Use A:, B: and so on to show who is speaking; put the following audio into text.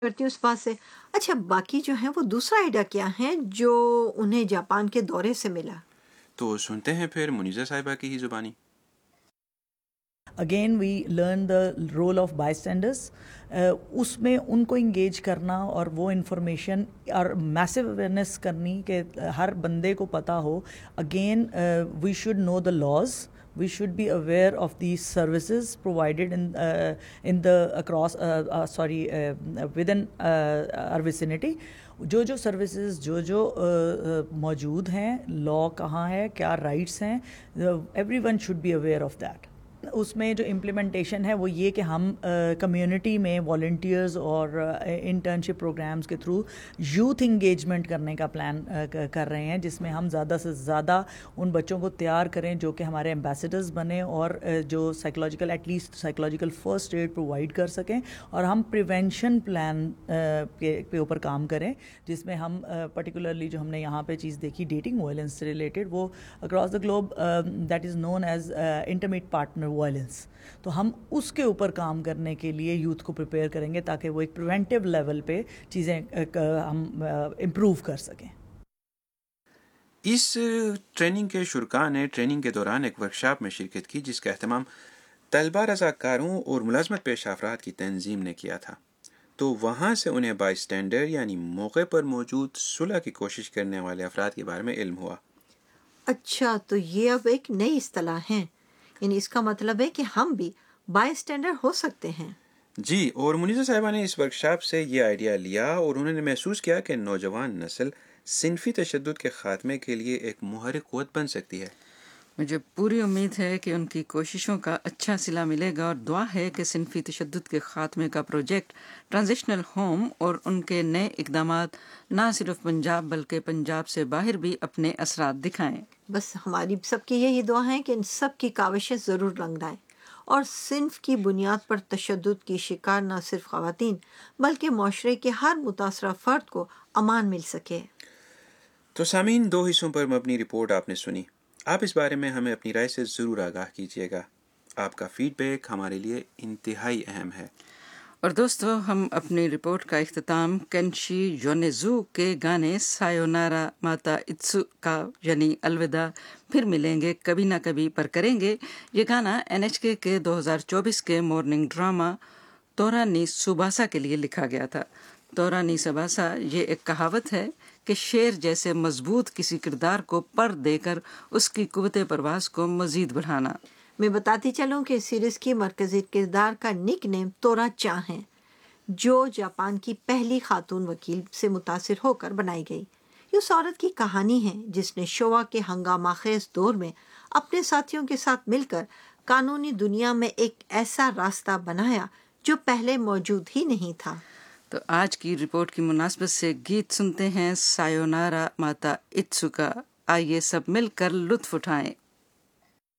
A: کرتی ہوں اس بات سے۔ اچھا باقی جو ہیں وہ دوسرا آئیڈیا کیا ہے جو انہیں جاپان کے دورے سے ملا؟
B: تو سنتے ہیں پھر منیزہ صاحبہ کی ہی زبانی۔
C: Again we learn the role of by standards, اس میں ان کو انگیج کرنا اور وہ انفارمیشن اور میسو اویئرنیس کرنی کہ ہر بندے کو پتہ ہو۔ Again we should know the laws, we should be aware of these services provided in the across within our vicinity. جو سروسز جو موجود ہیں، لا کہاں ہے، کیا رائٹس ہیں، every one should be aware of that. اس میں جو امپلیمنٹیشن ہے وہ یہ کہ ہم کمیونٹی میں والنٹیئرز اور انٹرنشپ پروگرامز کے تھرو یوتھ انگیجمنٹ کرنے کا پلان کر رہے ہیں، جس میں ہم زیادہ سے زیادہ ان بچوں کو تیار کریں جو کہ ہمارے ایمبیسڈرز بنیں اور جو psychological at least psychological first aid provide کر سکیں، اور ہم پریونشن پلان کے اوپر کام کریں، جس میں ہم پرٹیکولرلی جو ہم نے یہاں پہ چیز دیکھی ڈیٹنگ وائلنس سے ریلیٹڈ، وہ across the globe that is known as intimate partner violence, تو ہم اس کے اوپر کام کرنے کے لیے یوتھ کو پریپیئر کریں گے تاکہ وہ ایک پریونٹیو لیول پہ چیزیں ہم امپروو کر سکیں۔
B: اس ٹریننگ کے شرکاء نے ٹریننگ کے دوران ایک ورکشاپ میں شرکت کی جس کا اہتمام طلبہ رضاکاروں اور ملازمت پیشہ افراد کی تنظیم نے کیا تھا، تو وہاں سے انہیں بائی اسٹینڈر یعنی موقع پر موجود صلح کی کوشش کرنے والے افراد کے بارے میں علم ہوا۔
A: اچھا تو یہ اب ایک نئی اصطلاح ہے، یعنی اس کا مطلب ہے کہ ہم بھی بائی اسٹینڈر ہو سکتے ہیں۔
B: جی، اور منیزہ صاحبہ نے اس ورکشاپ سے یہ آئیڈیا لیا اور انہوں نے محسوس کیا کہ نوجوان نسل صنفی تشدد کے خاتمے کے لیے ایک محرک قوت بن سکتی ہے۔
D: مجھے پوری امید ہے کہ ان کی کوششوں کا اچھا صلہ ملے گا، اور دعا ہے کہ صنفی تشدد کے خاتمے کا پروجیکٹ ٹرانزیشنل ہوم اور ان کے نئے اقدامات نہ صرف پنجاب بلکہ پنجاب سے باہر بھی اپنے اثرات دکھائیں۔
A: بس ہماری سب کی یہی دعا ہے کہ ان سب کی کاوشیں ضرور رنگ لائیں اور صنف کی بنیاد پر تشدد کی شکار نہ صرف خواتین بلکہ معاشرے کے ہر متاثرہ فرد کو امان مل سکے۔
B: تو سامعین، 2 حصوں پر مبنی رپورٹ آپ نے سنی۔ آپ اس بارے میں ہمیں اپنی رائے سے ضرور آگاہ کیجیے گا۔ آپ کا فیڈ بیک ہمارے لیے انتہائی اہم ہے۔
D: اور دوستو، ہم اپنی رپورٹ کا اختتام کینشی یونیزو کے گانے سایونارا ماتا اتسو کا یعنی الوداع پھر ملیں گے کبھی نہ کبھی پر کریں گے۔ یہ گانا NHK کے 2024 کے مارننگ ڈرامہ تورا نی سوباسا کے لیے لکھا گیا تھا۔ تورا نی سوباسا یہ ایک کہاوت ہے کہ شیر جیسے مضبوط کسی کردار کو پر دے کر اس کی قوت پرواز کو مزید بڑھانا۔
A: میں بتاتی چلوں کہ سیریز کی مرکزی کردار کا نک نیم تورا چاں ہے، جو جاپان کی پہلی خاتون وکیل سے متاثر ہو کر بنائی گئی۔ یہ اس عورت کی کہانی ہے جس نے شوا کے ہنگامہ خیز دور میں اپنے ساتھیوں کے ساتھ مل کر قانونی دنیا میں ایک ایسا راستہ بنایا جو پہلے موجود ہی نہیں تھا۔
D: تو آج کی رپورٹ کی مناسبت سے گیت سنتے ہیں سایونارا ماتا اتسو کا، آئیے سب مل کر لطف اٹھائیں۔